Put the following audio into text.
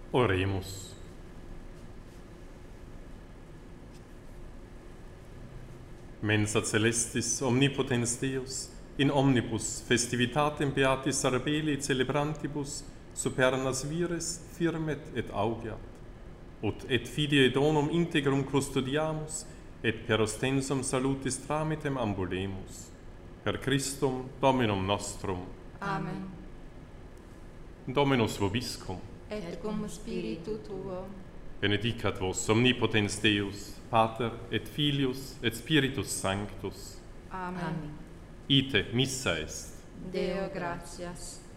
Oremus. Mensa celestis omnipotens Deus, in omnibus festivitatem beatis arbeli celebrantibus supernas vires firmet et augeat, ut et fidei donum integrum custodiamus, et per ostensum salutis tramitem ambulemus. Per Christum Dominum nostrum. Amen. Dominus vobiscum. Et cum spiritu tuo. Benedicat vos omnipotens Deus, Pater et Filius et Spiritus Sanctus. Amen. Ite missa est. Deo gratias.